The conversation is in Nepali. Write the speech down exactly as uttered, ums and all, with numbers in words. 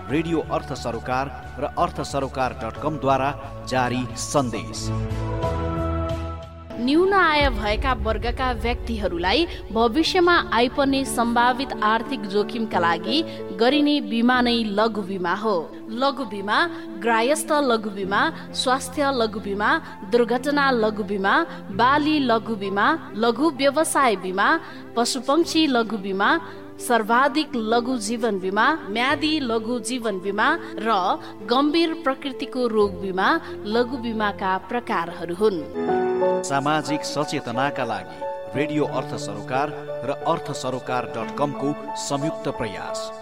रेडियो अर्थ सरोकार र अर्थ सरोकार डट कम द्वारा जारी सन्देश। न्यून आय भएका वर्गका व्यक्तिहरूलाई भविष्यमा आइपर्ने सम्भावित आर्थिक जोखिमका लागि गरिने बिमा नै लघु बिमा हो। लघु बिमा गृहस्थ लघु बिमा, स्वास्थ्य लघु बिमा, दुर्घटना लघु बिमा, बाली लघु बिमा, लघु व्यवसाय बिमा, पशुपक्षी लघु बिमा, सर्वाधिक लघु जीवन बिमा, म्यादी लघु जीवन बिमा र गम्भीर प्रकृतिको रोग बिमा लघु बिमाका प्रकारहरू हुन्। सामाजिक सचेतनाका लागि रेडियो अर्थ सरोकार र अर्थ सरोकार डट कम को संयुक्त प्रयास।